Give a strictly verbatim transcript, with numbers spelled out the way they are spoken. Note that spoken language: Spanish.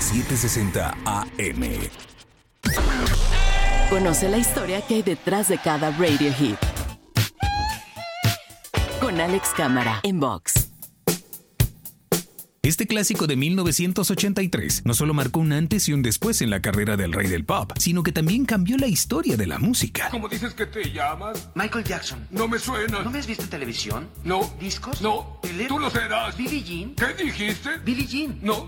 setecientos sesenta A M. Conoce la historia que hay detrás de cada radio hit. Con Alex Cámara en Vox. Este clásico de mil novecientos ochenta y tres no solo marcó un antes y un después en la carrera del rey del pop, sino que también cambió la historia de la música. ¿Cómo dices que te llamas? Michael Jackson. No me suena. ¿No me has visto en televisión? No. ¿Discos? No. ¿Tele? Tú no serás. ¿Billie Jean? ¿Qué dijiste? Billie Jean. No,